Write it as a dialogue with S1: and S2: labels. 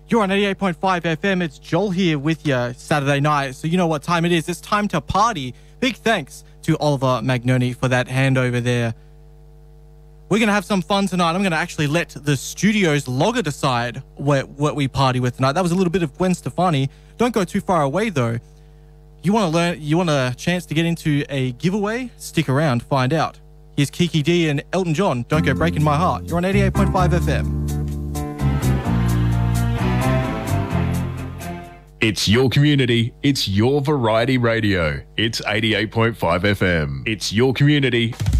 S1: You're on 88.5 FM. It's Joel here with you Saturday night. So you know what time it is. It's time to party. Big thanks to Oliver Magnoni for that handover there. We're going to have some fun tonight. I'm going to actually let the studio's logger decide what we party with tonight. That was a little bit of Gwen Stefani. Don't go too far away, though. You want a chance to get into a giveaway? Stick around, find out. Here's Kiki D and Elton John. Don't Go Breaking My Heart. You're on 88.5 FM.
S2: It's your community. It's your variety radio. It's 88.5 FM. It's your community.